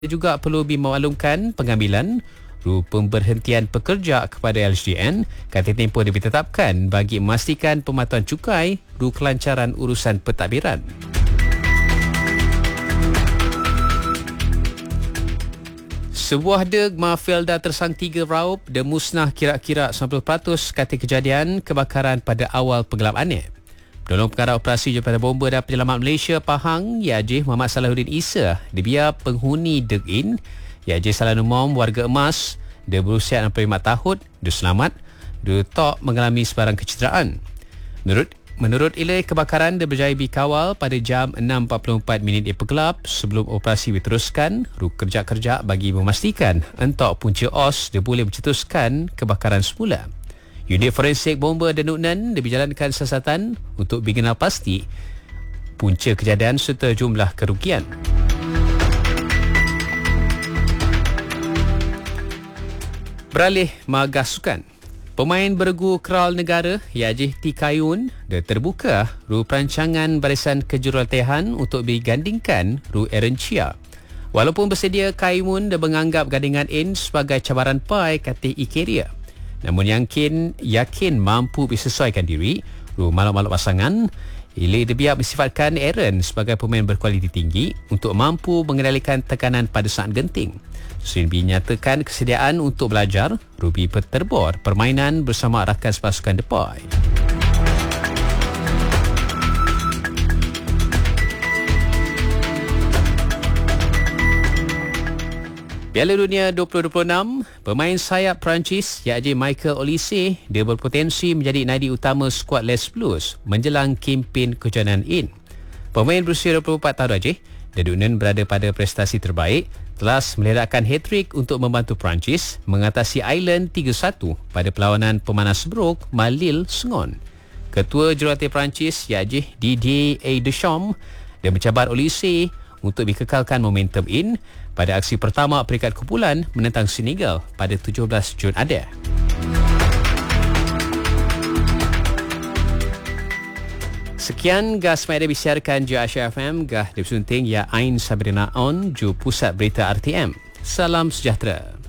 juga perlu dimaklumkan pengambilan pemberhentian pekerja kepada LHDN kata tempoh ditetapkan bagi memastikan pematuhan cukai kelancaran urusan pentadbiran. Sebuah deg Mafelda tersang 3 raup dan musnah kira-kira 90% kata kejadian kebakaran pada awal penggelapannnya. Penolong pengarah operasi Jabatan Bomba dan Penyelamat Malaysia Pahang, YJ Muhammad Salahuddin Isa, dibiar penghuni deg in, YJ Salahuddin Umum warga Emas, dia berusia 65 tahun, dia selamat, dia tak mengalami sebarang kecederaan. Menurut ilai kebakaran, dia berjaya dikawal pada jam 6.44 minit dipergelap sebelum operasi diteruskan. Kerja-kerja bagi memastikan entok punca os dia boleh mencetuskan kebakaran semula. Unit forensik bomba dan Nuknan dia berjalankan siasatan untuk dikenal pasti punca kejadian serta jumlah kerugian. Beralih magah sukan. Pemain beregu Kral Negara Yajih T. Kayun dah terbuka perancangan barisan kejurulatih untuk digandingkan Aaron Chia. Walaupun bersedia, Kayun dah menganggap gandingan in sebagai cabaran pai kata Ikeria. Namun yakin mampu disesuaikan diri maluk-maluk pasangan. Ili dia mensifatkan Aaron sebagai pemain berkualiti tinggi untuk mampu mengendalikan tekanan pada saat genting. Selain dinyatakan kesediaan untuk belajar, Ruby berterbor permainan bersama rakan pasukan Depai. Piala Dunia 2026, pemain sayap Perancis iaitu Michael Olise dia berpotensi menjadi nadi utama skuad Les Blues menjelang kempen kejohanan in. Pemain berusia 24 tahun Aceh, Dedunen berada pada prestasi terbaik, telah melahirkan hat-trick untuk membantu Perancis mengatasi Ireland 3-1 pada perlawanan pemanas seberuk Malil Sengon. Ketua Jurulatih Perancis iaitu Didier Deschamps dia mencabar Olise untuk dikekalkan momentum in pada aksi pertama peringkat kumpulan menentang Senegal pada 17 Jun ada. Sekian gas mai disiarkan di Asia FM gah disunting ya Ain Sabrina On ju pusat berita RTM. Salam sejahtera.